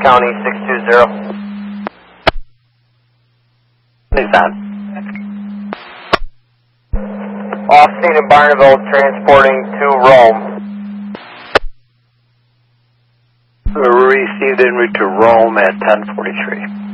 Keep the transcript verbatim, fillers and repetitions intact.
County six two zero. Nissan. Off scene in Barneville, transporting to Rome. Received en route to Rome at ten forty-three.